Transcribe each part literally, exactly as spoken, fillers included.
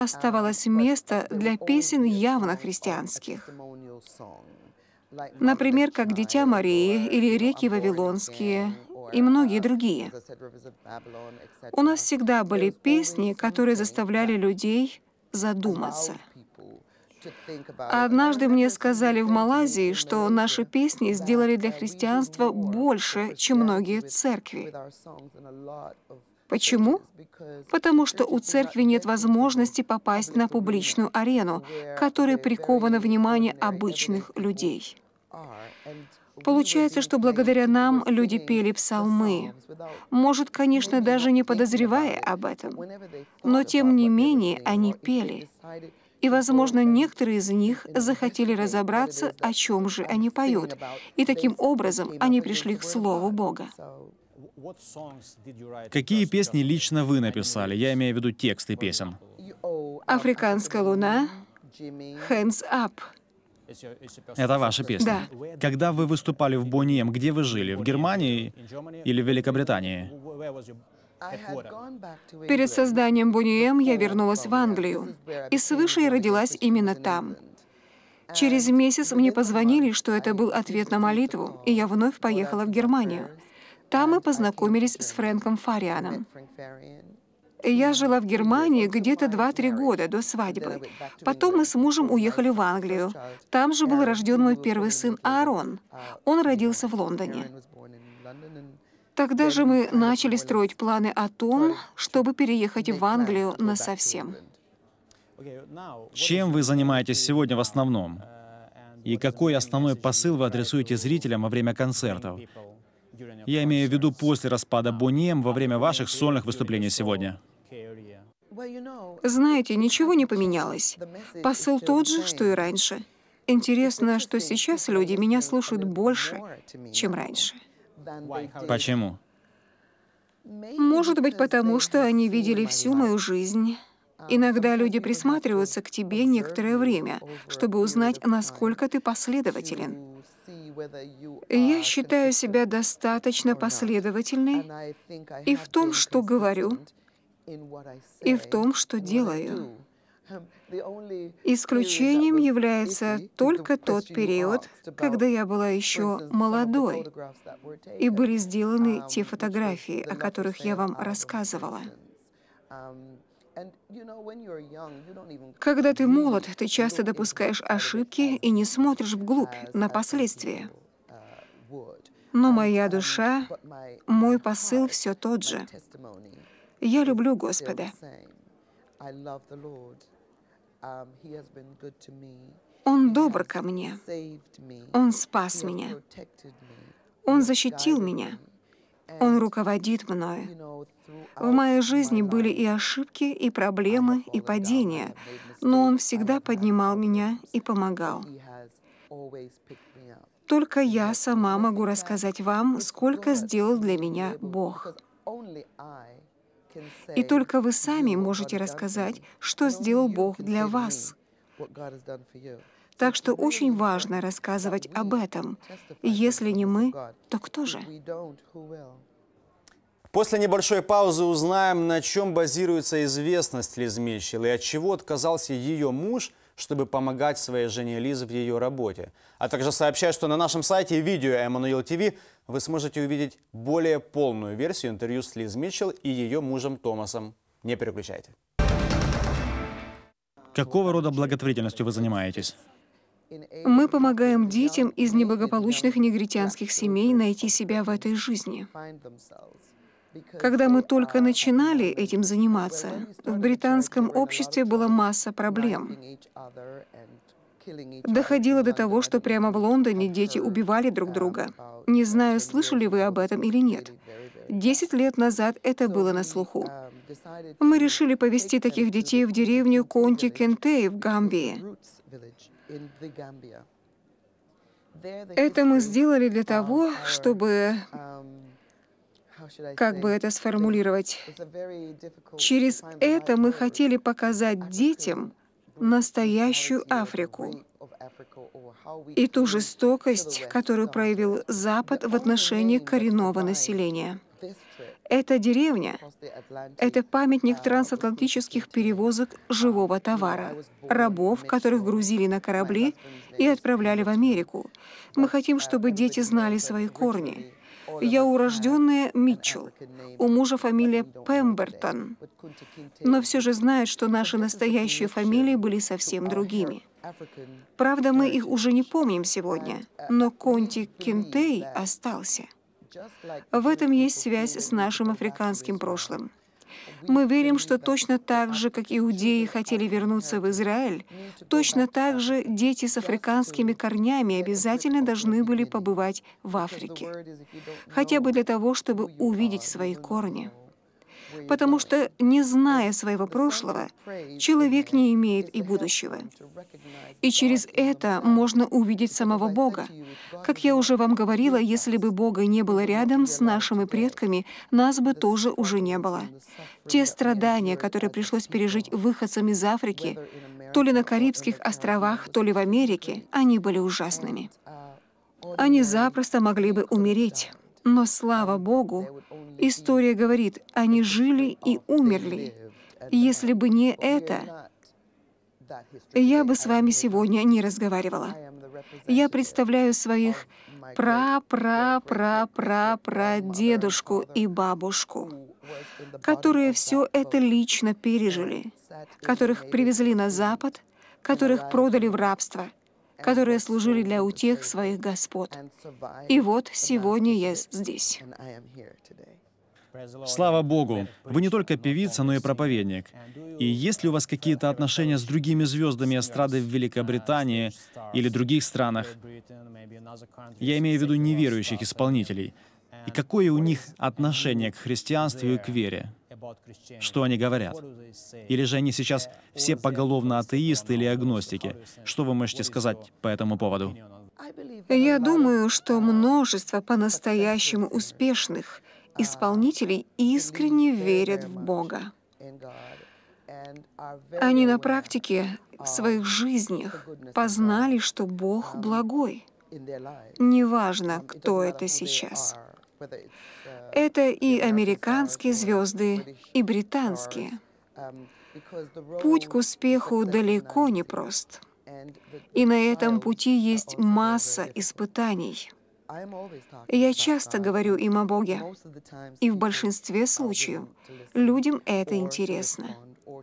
оставалось место для песен явно христианских. Например, как «Дитя Марии» или «Реки Вавилонские» и многие другие. У нас всегда были песни, которые заставляли людей задуматься. Однажды мне сказали в Малайзии, что наши песни сделали для христианства больше, чем многие церкви. Почему? Потому что у церкви нет возможности попасть на публичную арену, к которой приковано внимание обычных людей. Получается, что благодаря нам люди пели псалмы. Может, конечно, даже не подозревая об этом. Но, тем не менее, они пели. И, возможно, некоторые из них захотели разобраться, о чем же они поют. И таким образом они пришли к Слову Бога. Какие песни лично вы написали? Я имею в виду тексты песен. «Африканская луна», «Hands Up». Это ваши песни? Да. Когда вы выступали в Бонни Эм, где вы жили? В Германии или в Великобритании? Перед созданием Бонни Эм я вернулась в Англию, и свыше я родилась именно там. Через месяц мне позвонили, что это был ответ на молитву, и я вновь поехала в Германию. Там мы познакомились с Фрэнком Фарианом. Я жила в Германии где-то два-три года до свадьбы. Потом мы с мужем уехали в Англию. Там же был рожден мой первый сын Аарон. Он родился в Лондоне. Тогда же мы начали строить планы о том, чтобы переехать в Англию насовсем. Чем вы занимаетесь сегодня в основном? И какой основной посыл вы адресуете зрителям во время концертов? Я имею в виду после распада Бонни Эм во время ваших сольных выступлений сегодня. Знаете, ничего не поменялось. Посыл тот же, что и раньше. Интересно, что сейчас люди меня слушают больше, чем раньше. Почему? Может быть, потому что они видели всю мою жизнь. Иногда люди присматриваются к тебе некоторое время, чтобы узнать, насколько ты последователен. Я считаю себя достаточно последовательной и в том, что говорю, и в том, что делаю. Исключением является только тот период, когда я была еще молодой, и были сделаны те фотографии, о которых я вам рассказывала. Когда ты молод, ты часто допускаешь ошибки и не смотришь вглубь на последствия. Но моя душа, мой посыл все тот же. Я люблю Господа. Он добр ко мне. Он спас меня. Он защитил меня. Он руководит мною. В моей жизни были и ошибки, и проблемы, и падения, но Он всегда поднимал меня и помогал. Только я сама могу рассказать вам, сколько сделал для меня Бог. И только вы сами можете рассказать, что сделал Бог для вас. Так что очень важно рассказывать об этом. Если не мы, то кто же? После небольшой паузы узнаем, на чем базируется известность Лиз Митчелл и от чего отказался ее муж, чтобы помогать своей жене Лиз в ее работе. А также сообщаю, что на нашем сайте видео Эммануил ТВ вы сможете увидеть более полную версию интервью с Лиз Митчелл и ее мужем Томасом. Не переключайте. Какого рода благотворительностью вы занимаетесь? Мы помогаем детям из неблагополучных негритянских семей найти себя в этой жизни. Когда мы только начинали этим заниматься, в британском обществе была масса проблем. Доходило до того, что прямо в Лондоне дети убивали друг друга. Не знаю, слышали вы об этом или нет. Десять лет назад это было на слуху. Мы решили повезти таких детей в деревню Конти-Кентей в Гамбии. Это мы сделали для того, чтобы... Как бы это сформулировать? Через это мы хотели показать детям настоящую Африку и ту жестокость, которую проявил Запад в отношении коренного населения. Эта деревня — это памятник трансатлантических перевозок живого товара, рабов, которых грузили на корабли и отправляли в Америку. Мы хотим, чтобы дети знали свои корни. Я урожденная Митчелл, у мужа фамилия Пембертон, но все же знают, что наши настоящие фамилии были совсем другими. Правда, мы их уже не помним сегодня, но Конти Кинтей остался. В этом есть связь с нашим африканским прошлым. Мы верим, что точно так же, как иудеи хотели вернуться в Израиль, точно так же дети с африканскими корнями обязательно должны были побывать в Африке, хотя бы для того, чтобы увидеть свои корни. Потому что, не зная своего прошлого, человек не имеет и будущего. И через это можно увидеть самого Бога. Как я уже вам говорила, если бы Бога не было рядом с нашими предками, нас бы тоже уже не было. Те страдания, которые пришлось пережить выходцам из Африки, то ли на Карибских островах, то ли в Америке, они были ужасными. Они запросто могли бы умереть. Но, слава Богу, история говорит, они жили и умерли. Если бы не это, я бы с вами сегодня не разговаривала. Я представляю своих пра-пра-пра-пра-прадедушку и бабушку, которые все это лично пережили, которых привезли на Запад, которых продали в рабство, которые служили для утех своих господ. И вот сегодня я здесь. Слава Богу! Вы не только певица, но и проповедник. И есть ли у вас какие-то отношения с другими звездами эстрады в Великобритании или других странах? Я имею в виду неверующих исполнителей. И какое у них отношение к христианству и к вере? Что они говорят? Или же они сейчас все поголовно атеисты или агностики? Что вы можете сказать по этому поводу? Я думаю, что множество по-настоящему успешных исполнителей искренне верят в Бога. Они на практике, в своих жизнях, познали, что Бог благой. Неважно, кто это сейчас. Это и американские звезды, и британские. Путь к успеху далеко не прост. И на этом пути есть масса испытаний. Я часто говорю им о Боге, и в большинстве случаев людям это интересно.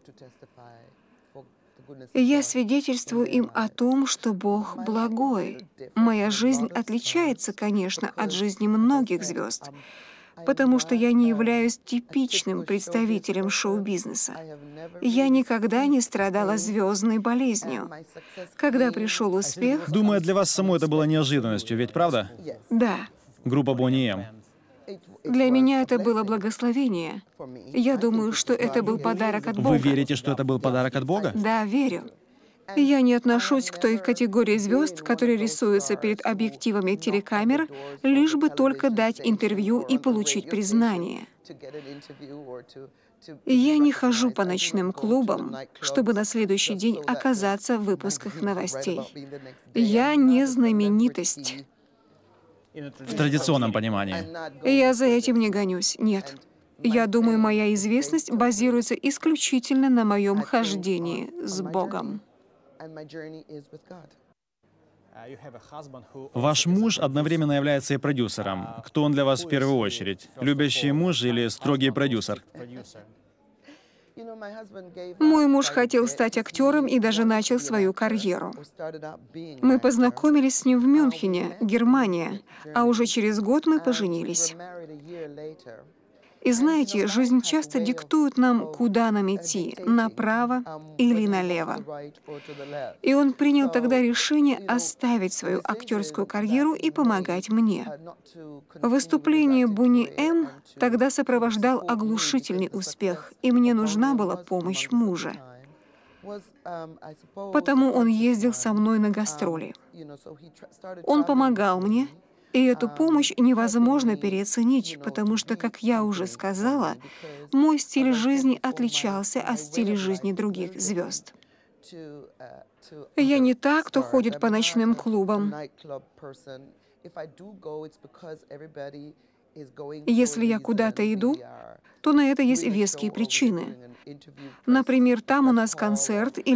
Я свидетельствую им о том, что Бог благой. Моя жизнь отличается, конечно, от жизни многих звезд, потому что я не являюсь типичным представителем шоу-бизнеса. Я никогда не страдала звездной болезнью. Когда пришел успех... Думаю, для вас самой это было неожиданностью, ведь правда? Да. Группа Boney M. Для меня это было благословение. Я думаю, что это был подарок от Бога. Вы верите, что это был подарок от Бога? Да, верю. Я не отношусь к той категории звезд, которые рисуются перед объективами телекамер, лишь бы только дать интервью и получить признание. Я не хожу по ночным клубам, чтобы на следующий день оказаться в выпусках новостей. Я не знаменитость. В традиционном понимании. Я за этим не гонюсь, нет. Я думаю, моя известность базируется исключительно на моем хождении с Богом. Ваш муж одновременно является и продюсером. Кто он для вас в первую очередь? Любящий муж или строгий продюсер? Мой муж хотел стать актером и даже начал свою карьеру. Мы познакомились с ним в Мюнхене, Германия, а уже через год мы поженились. И знаете, жизнь часто диктует нам, куда нам идти, направо или налево. И он принял тогда решение оставить свою актерскую карьеру и помогать мне. Выступление Boney M тогда сопровождал оглушительный успех, и мне нужна была помощь мужа. Потому он ездил со мной на гастроли. Он помогал мне, и эту помощь невозможно переоценить, потому что, как я уже сказала, мой стиль жизни отличался от стиля жизни других звезд. Я не та, кто ходит по ночным клубам. Если я куда-то иду, то на это есть веские причины. Например, там у нас концерт или